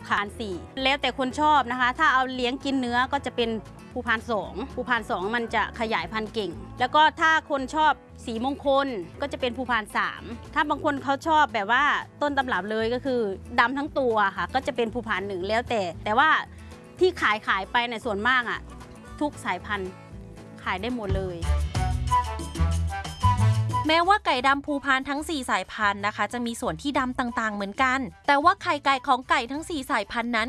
ค่ะ4แล้วแต่คนชอบนะคะ ถ้าเอาเลี้ยงกินเนื้อก็จะเป็นภูพาน2ภูพาน2มันจะขยายพันธุ์เก่งแล้วก็ถ้าคนชอบสีมงคลก็จะเป็นภูพาน3ถ้าบางคนเขาชอบแบบว่าต้นตำรับเลยก็คือดำทั้งตัวค่ะก็จะเป็นภูพาน1แล้วแต่ว่าที่ขายไปในส่วนมากอ่ะทุกสายพันธุ์ขายได้หมดเลยแม้ว่าไก่ดำภูพานทั้ง4สายพันธุ์นะคะจะมีส่วนที่ดำต่างๆเหมือนกันแต่ว่าไข่ไก่ของไก่ทั้ง4สายพันธุ์นั้น